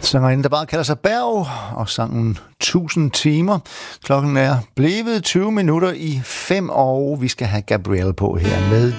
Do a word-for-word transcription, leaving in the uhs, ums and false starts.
Sangerinde, der bare kalder sig Berg, og sangen tusind timer. Klokken er blevet tyve minutter i fem, og vi skal have Gabrielle på her med